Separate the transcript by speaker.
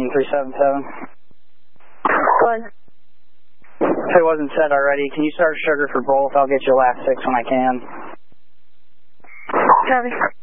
Speaker 1: 377.
Speaker 2: What?
Speaker 1: If it wasn't said already, can you start sugar for both? I'll get you last 6 when I can.
Speaker 2: Copy.